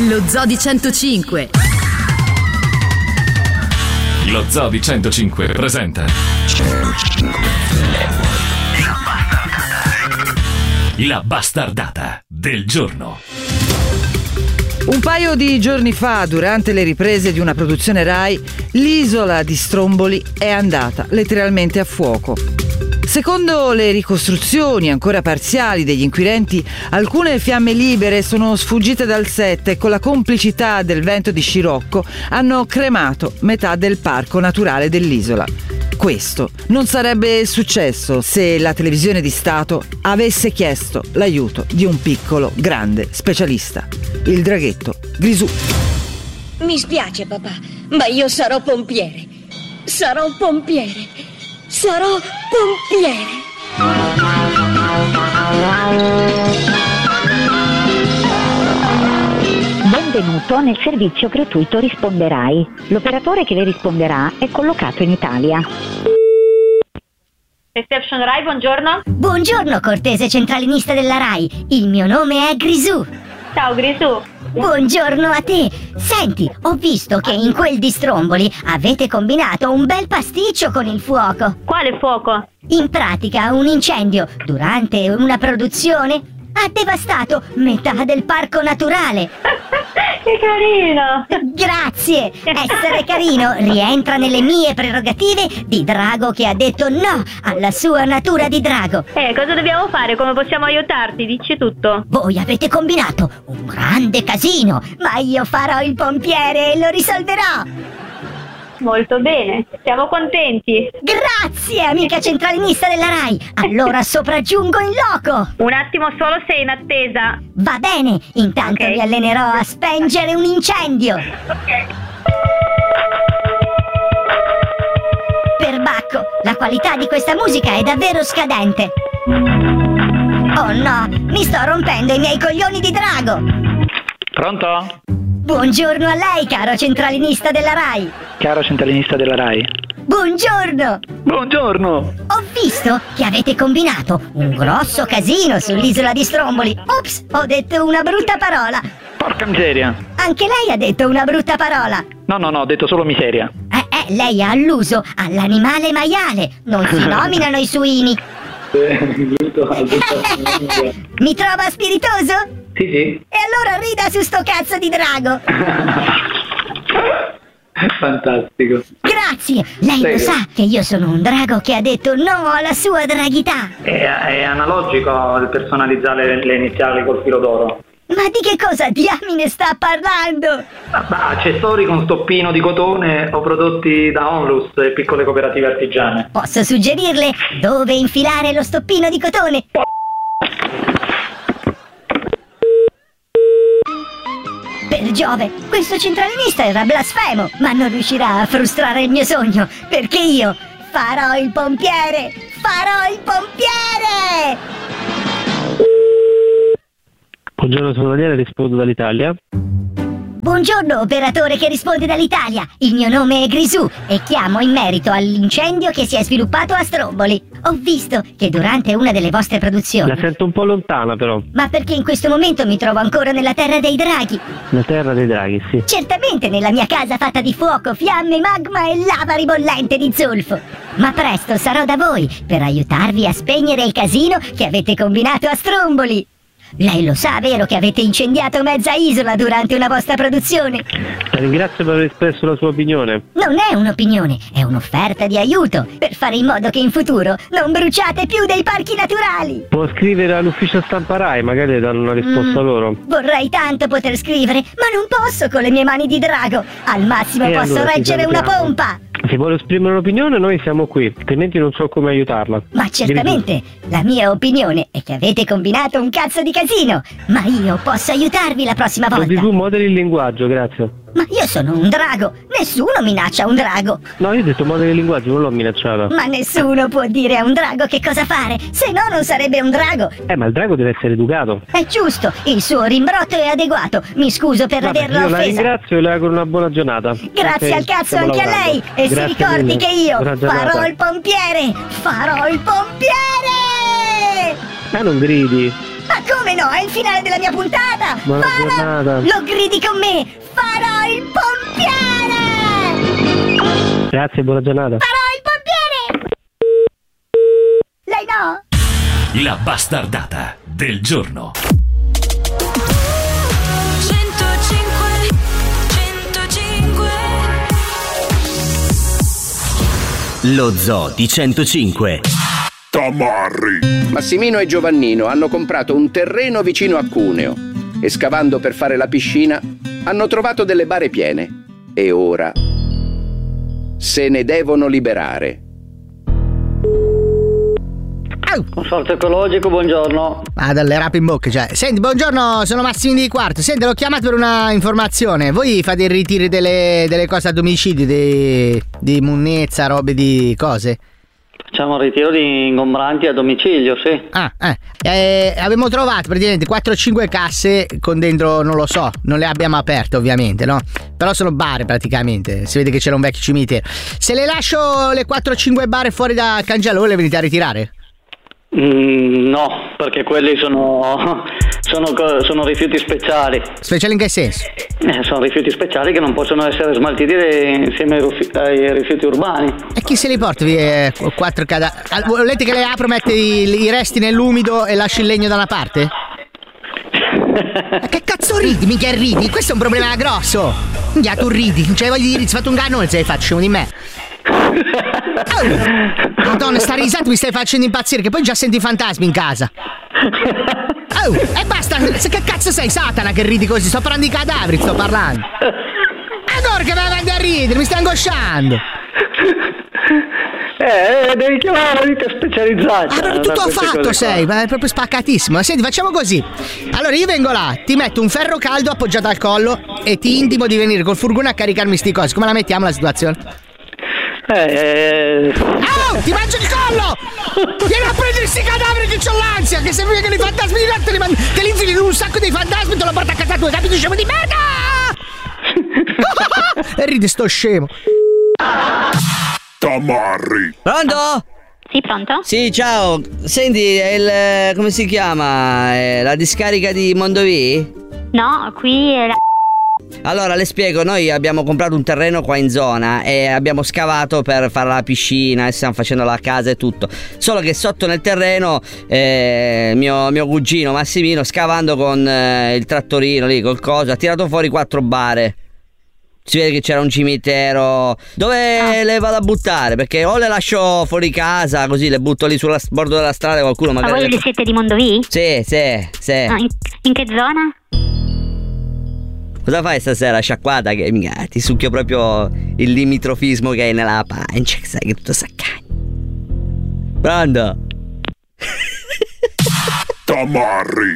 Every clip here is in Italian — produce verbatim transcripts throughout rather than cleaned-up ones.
Lo Zoo di centocinque. Lo Zoo di centocinque presenta La bastardata del giorno. Un paio di giorni fa, durante le riprese di una produzione Rai, l'isola di Stromboli è andata letteralmente a fuoco. Secondo le ricostruzioni ancora parziali degli inquirenti, alcune fiamme libere sono sfuggite dal set e con la complicità del vento di scirocco hanno cremato metà del parco naturale dell'isola. Questo non sarebbe successo se la televisione di Stato avesse chiesto l'aiuto di un piccolo, grande specialista, il draghetto Grisù. Mi spiace, papà, ma io sarò pompiere. Sarò pompiere. Sarò pompiere. Benvenuto nel servizio gratuito Risponderai. L'operatore che le risponderà è collocato in Italia. Reception Rai, buongiorno. Buongiorno, cortese centralinista della Rai. Il mio nome è Grisù. Ciao Grisù. Buongiorno a te. Senti, ho visto che in quel di Stromboli avete combinato un bel pasticcio con il fuoco. Quale fuoco? In pratica, un incendio durante una produzione ha devastato metà del parco naturale. Che carino! Grazie! Essere carino rientra nelle mie prerogative di drago che ha detto no alla sua natura di drago. Eh, cosa dobbiamo fare? Come possiamo aiutarti? Dici tutto. Voi avete combinato un grande casino, ma io farò il pompiere e lo risolverò. Molto bene, siamo contenti. Grazie, amica centralinista della Rai. Allora sopraggiungo in loco. Un attimo solo, sei in attesa. Va bene, intanto Okay. mi allenerò a spengere un incendio. Perbacco, la qualità di questa musica è davvero scadente. Oh no, mi sto rompendo i miei coglioni di drago. Pronto? Buongiorno a lei, caro centralinista della Rai. Caro centralinista della Rai. Buongiorno. Buongiorno. Ho visto che avete combinato un grosso casino sull'isola di Stromboli. Ops, ho detto una brutta parola. Porca miseria. Anche lei ha detto una brutta parola. No, no, no, ho detto solo miseria. Eh, eh, lei ha alluso all'animale maiale. Non si nominano i suini. Mi trova spiritoso? Sì, sì. E allora rida su sto cazzo di drago. Fantastico. Grazie, lei Prego. lo sa che io sono un drago che ha detto no alla sua draghità. È, è analogico il personalizzare le, le iniziali col filo d'oro. Ma di che cosa diamine sta parlando? Ma accessori con stoppino di cotone o prodotti da Onlus e piccole cooperative artigiane. Posso suggerirle dove infilare lo stoppino di cotone? Per Giove, questo centralinista era blasfemo, ma non riuscirà a frustrare il mio sogno, perché io farò il pompiere! Farò il pompiere! Buongiorno, sono Daniele, rispondo dall'Italia. Buongiorno, operatore che risponde dall'Italia. Il mio nome è Grisù e chiamo in merito all'incendio che si è sviluppato a Stromboli. Ho visto che durante una delle vostre produzioni... La sento un po' lontana, però. Ma perché in questo momento mi trovo ancora nella terra dei draghi? La terra dei draghi, sì. Certamente nella mia casa fatta di fuoco, fiamme, magma e lava ribollente di zolfo. Ma presto sarò da voi per aiutarvi a spegnere il casino che avete combinato a Stromboli. Lei lo sa, vero, che avete incendiato mezza isola durante una vostra produzione? La ringrazio per aver espresso la sua opinione. Non è un'opinione, è un'offerta di aiuto per fare in modo che in futuro non bruciate più dei parchi naturali. Può scrivere all'ufficio stampa Rai, magari danno una risposta Mm, loro. Vorrei tanto poter scrivere, ma non posso con le mie mani di drago. Al massimo E posso allora ti reggere una salutiamo. pompa. Se vuole esprimere un'opinione, noi siamo qui, altrimenti non so come aiutarla. Ma certamente, la mia opinione è che avete combinato un cazzo di casino. Ma io posso aiutarvi la prossima volta. Così tu moderi il linguaggio, grazie. Ma io sono un drago, nessuno minaccia un drago. No, io ho detto moderi il linguaggio, non l'ho minacciata. Ma nessuno può dire a un drago che cosa fare, se no non sarebbe un drago. Eh, ma il drago deve essere educato. È giusto, il suo rimbrotto è adeguato. Mi scuso per Vabbè, averla io la offesa. ringrazio e le auguro una buona giornata. Grazie Ok, al cazzo stiamo anche lavorando. a lei. E Grazie si ricordi mille. che io Buona giornata. farò il pompiere. Farò il pompiere. Eh, non gridi. Ma come no? È il finale della mia puntata! Buona farò, giornata. lo gridi con me, farò il pompiere! Grazie, buona giornata. Farò il pompiere! Lei no? La bastardata del giorno. Lo Zoo di centocinque. Tamarri. Massimino e Giovannino hanno comprato un terreno vicino a Cuneo e scavando per fare la piscina hanno trovato delle bare piene e ora se ne devono liberare. Consorzio ecologico, buongiorno. Ah, dalle rape in bocca, cioè. Senti, buongiorno, sono Massimino di Quarto. Senti, l'ho chiamato per una informazione. Voi fate il ritiro delle, delle cose a domicilio, di, di munnezza, robe di cose? Facciamo un ritiro di ingombranti a domicilio, sì. Ah, eh. eh abbiamo trovato praticamente quattro o cinque casse con dentro, non lo so, non le abbiamo aperte ovviamente, no? Però sono bare praticamente, si vede che c'era un vecchio cimitero. Se le lascio le quattro o cinque bare fuori da cancello, le venite a ritirare? Mm, no, perché quelli sono, sono, sono rifiuti speciali. Speciali in che senso? Eh, sono rifiuti speciali che non possono essere smaltiti insieme ai, rufi, ai rifiuti urbani. E chi se li porta via quattro cadaveri? Volete che le apro, mette i, i resti nell'umido e lasci il legno da una parte? Ma che cazzo ridi? Mica ridi? Questo è un problema grosso. Minchia, tu ridi, non c'hai voglia di ridere, hai fatto un ganno, non sei faccio di me. Oh, Madonna, sta risata mi stai facendo impazzire, che poi già senti i fantasmi in casa. Oh, e basta, se che cazzo sei, Satana, che ridi così? Sto parlando di cadaveri, sto parlando. Allora che vai a ridere, mi stai angosciando. Eh, devi chiamare la ditta specializzata. Ah, proprio tutto ho fatto sei, ma è proprio spaccatissimo. Senti, facciamo così. Allora io vengo là, ti metto un ferro caldo appoggiato al collo e ti intimo di venire col furgone a caricarmi sti cosi. Come la mettiamo la situazione? Eh, oh, ti mangio il collo! Vieni a prendere sti cadaveri che c'ho l'ansia! Che se vuoi che i fantasmi di notte te li, man- te li infili in un sacco di fantasmi e te lo porta a casa tua, capito, scemo di merda! E ride sto scemo. Tamarri. Pronto? Sì, pronto? Sì, ciao. Senti, è il, come si chiama? È la discarica di Mondovì? No, qui è la... Allora le spiego, noi abbiamo comprato un terreno qua in zona e abbiamo scavato per fare la piscina e stiamo facendo la casa e tutto. Solo che sotto nel terreno eh, mio, mio cugino Massimino, scavando con eh, il trattorino lì col coso, ha tirato fuori quattro bare. Si vede che c'era un cimitero. Dove ah. le vado a buttare? Perché o le lascio fuori casa, così le butto lì sul bordo della strada, qualcuno magari. Ma voi le... siete di Mondovì? Sì, sì, sì. Ah, in, in che zona? Cosa fai stasera, sciacquata? Che mica, ti succhio proprio il limitrofismo che hai nella pancia, che sai che tutto saccagna. Pronto? Tamarri.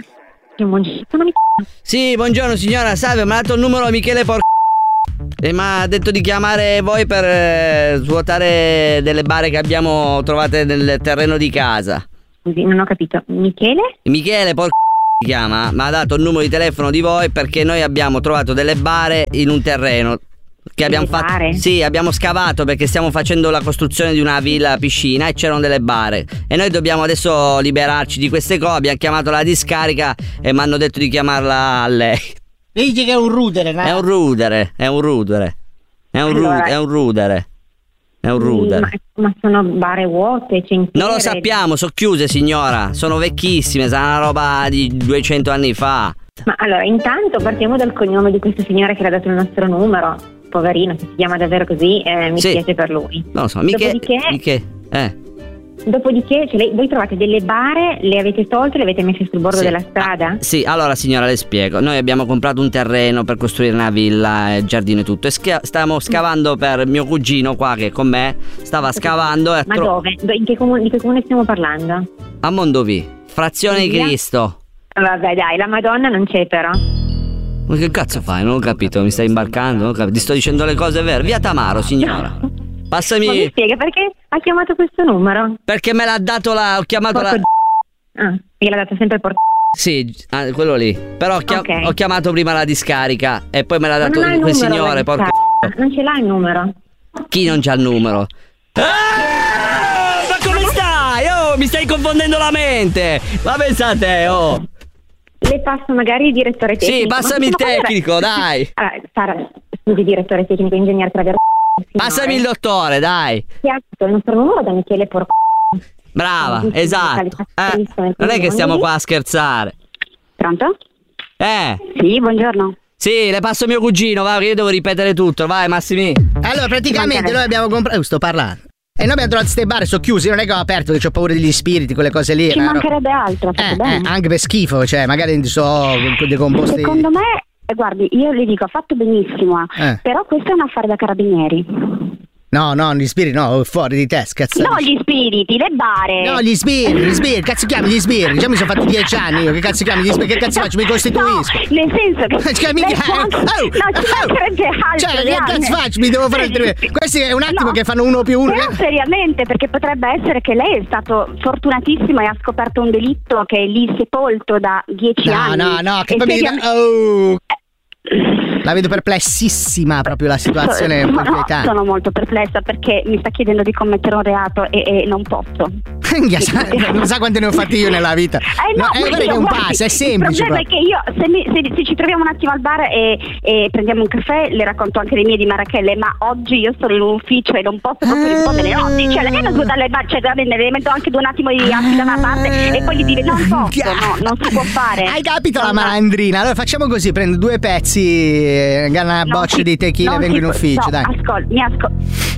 Sì, buongiorno signora, salve, mi ha dato il numero Michele Por... e mi ha detto di chiamare voi per eh, svuotare delle bare che abbiamo trovate nel terreno di casa. Scusi, non ho capito. Michele? Michele Por... si chiama, mi ha dato il numero di telefono di voi perché noi abbiamo trovato delle bare in un terreno che abbiamo fatto. Bare? Sì, abbiamo scavato perché stiamo facendo la costruzione di una villa piscina e c'erano delle bare e noi dobbiamo adesso liberarci di queste cose. Abbiamo chiamato la discarica e mi hanno detto di chiamarla a lei. Dici che è un rudere, no? È un rudere, è un rudere. È un, allora, ru- è un rudere. È un rudere. Ma, ma sono bare vuote, centiere. Non lo sappiamo, sono chiuse signora. Sono vecchissime, sarà una roba di duecento anni fa. Ma allora, intanto partiamo dal cognome di questo signore che le ha dato il nostro numero. Poverino, se si chiama davvero così, eh, mi sì. spiace per lui. Non lo so, Michele. Dopodiché, Michele, eh. dopodiché cioè, lei, voi trovate delle bare, le avete tolte, le avete messe sul bordo sì. della strada? Ah, sì, allora signora le spiego. Noi abbiamo comprato un terreno per costruire una villa, il giardino e tutto. E sca- stavamo scavando per mio cugino qua che con me stava scavando. E Ma tro- dove? In che comune, di che comune stiamo parlando? A Mondovì, frazione di Cristo. Vabbè dai, la Madonna non c'è però. Ma che cazzo fai? Non ho capito, mi stai imbarcando? Non ho capito. Ti sto dicendo le cose vere. Via Tamaro, signora. No. Passami. Ma mi spiega perché ha chiamato questo numero? Perché me l'ha dato la. Ho chiamato Porco la. D- ah, gliel'ha dato sempre il porto. Sì, ah, quello lì. Però ho, chiam- okay. ho chiamato prima la discarica e poi me l'ha dato quel numero, signore. Porco. Non ce l'ha il numero. Chi non c'ha il numero? Ah, ma come stai? Oh, mi stai confondendo la mente. Ma pensate, oh. le passo magari il direttore tecnico. Sì, passami il tecnico, dai. Allora, Sara, scusi, direttore tecnico, ingegnere Traverso. Passami il dottore, dai. Ti ha il nostro numero da Michele Porco. Brava, esatto. Eh, non è che stiamo qua a scherzare. Pronto? Eh. Sì, buongiorno. Sì, le passo mio cugino, va, io devo ripetere tutto. Vai, Massimi. Allora, praticamente noi abbiamo comprato. Uh, sto parlando. E noi abbiamo trovato queste bar, sono chiusi, non è che ho aperto, perché ho paura degli spiriti, quelle cose lì. Ci mancherebbe altro, eh, eh, anche per schifo, cioè, magari so decomposti. Secondo me, guardi, io le dico, ha fatto benissimo, eh. però questo è un affare da carabinieri. No, no, gli spiriti, no, fuori di te, cazzo. No, gli spiriti, le bare. No, gli spiriti, gli spiriti, cazzo chiami gli spiriti? Già mi sono fatti dieci anni io, che cazzo chiami gli spiriti? Che cazzo faccio? Mi costituisco. No, nel senso che chiami lei gli può anche... oh, no, ci mancherebbe altro. Cioè, che cazzo faccio? Mi devo fare il questi è un attimo no, che fanno uno più uno. Però seriamente, perché potrebbe essere che lei è stato fortunatissimo e ha scoperto un delitto che è lì sepolto da dieci no, anni. No, no, no, che poi mi dica... oh. La vedo perplessissima proprio la situazione. So, un po' no, sono molto perplessa perché mi sta chiedendo di commettere un reato e, e non posso. Non sa quante ne ho fatti io nella vita. Eh no, no, è, che è un passo, è semplice. Il problema proprio. è che io se, mi, se, se ci troviamo un attimo al bar e, e prendiamo un caffè, le racconto anche le mie di Marachelle, ma oggi io sono in un ufficio e non posso proprio rispondere oggi. Cioè lei non può dare al bar, cioè le metto anche un attimo di anzi da una parte e poi gli dire non posso, no, non si può fare. Hai capito la malandrina? Allora facciamo così, prendo due pezzi, una boccia di tequila e vengo in ufficio, no, dai. Ascol, mi ascol.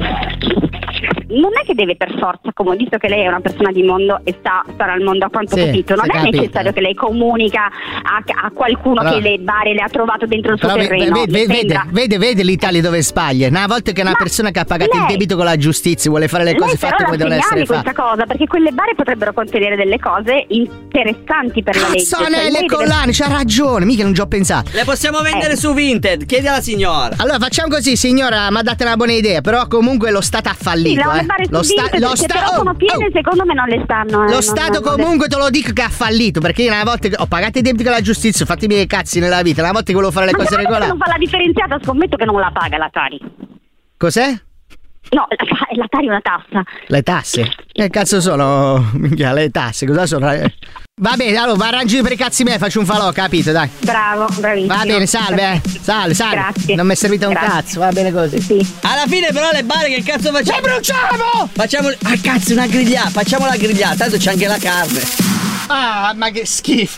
Non è che deve per forza, come visto che lei è una persona di mondo e sta stare al mondo a quanto sì, capito, non è capito. necessario che lei comunica a, a qualcuno però, che le bare le ha trovato dentro il suo però terreno. Vede, vede, vede, vede l'Italia dove sbaglia. Una volta che una Ma persona che ha pagato lei, il debito con la giustizia vuole fare le cose fatte come devono essere fatte. Questa cosa, perché quelle bare potrebbero contenere delle cose interessanti per la legge. Sono cioè, le collane, deve... c'ha ragione, mica non ci ho pensato. Le possiamo vendere eh. su Vinted, chiedi alla signora. Allora facciamo così, signora, ma date una buona idea, però comunque lo Stato ha fallito. Sì, eh. Lo Stato lo sta- però sono piene, oh, secondo me non le stanno. Eh, lo Stato non, comunque non le... te lo dico che ha fallito, perché io una volta che ho pagato i debiti con la giustizia, ho fatto i miei cazzi nella vita, una volta che volevo fare le ma cose regolari. Ma non fa la differenziata, scommetto che non la paga la Tari. Cos'è? No, la, la Tari è una tassa. Le tasse? Che cazzo sono? Minchia, le tasse, cosa sono? Va bene, allora arrangi per i cazzi miei, faccio un falò, capito, dai. Bravo, bravissimo. Va bene, salve, eh. Salve, salve. Grazie. Non mi è servito un Grazie. cazzo, va bene così. Sì. Alla fine però le bare che cazzo facciamo? Le bruciamo! Facciamo. Ah cazzo, una grigliata, facciamo la grigliata, tanto c'è anche la carne. Ah, ma che schifo.